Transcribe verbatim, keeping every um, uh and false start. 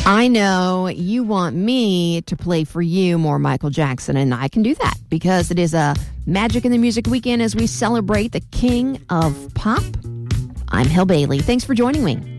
I know you want me to play for you more Michael Jackson, and I can do that because it is a Magic in the Music weekend as we celebrate the king of pop. I'm Hill Bailey. Thanks for joining me.